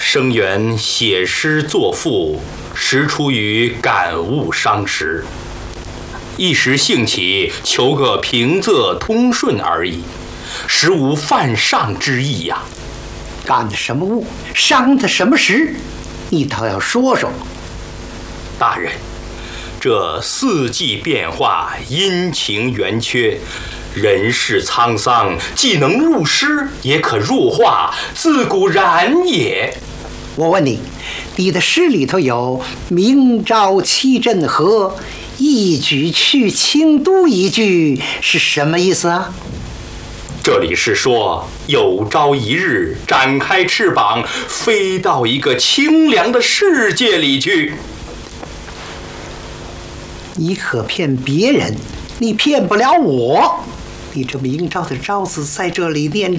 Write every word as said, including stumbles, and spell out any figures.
生源写诗作赋，实出于感悟伤时，一时兴起，求个平仄通顺而已，实无犯上之意呀、啊。 干的什么物，伤的什么时，你倒要说说。 大人，这四季变化，阴晴圆缺，人世沧桑，既能入诗，也可入画，自古然也。 我问你，你的诗里头有“明朝七镇河，一举去清都”一句，是什么意思啊？ 这里是说，有朝一日展开翅膀，飞到一个清凉的世界里去。 你可骗别人，你骗不了我。你这明朝的朝字在这里念